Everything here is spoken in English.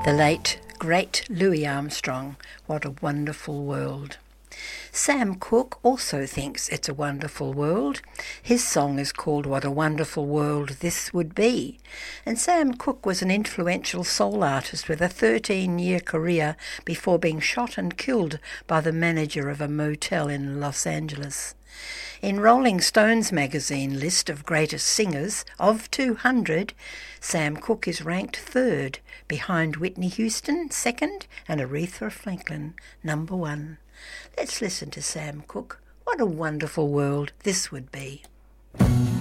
The late, great Louis Armstrong, What a Wonderful World. Sam Cooke also thinks it's a wonderful world. His song is called What a Wonderful World This Would Be. And Sam Cooke was an influential soul artist with a 13-year career before being shot and killed by the manager of a motel in Los Angeles. In Rolling Stone's magazine list of greatest singers of 200, Sam Cooke is ranked third, behind Whitney Houston, second, and Aretha Franklin, number one. Let's listen to Sam Cooke. What a wonderful world this would be.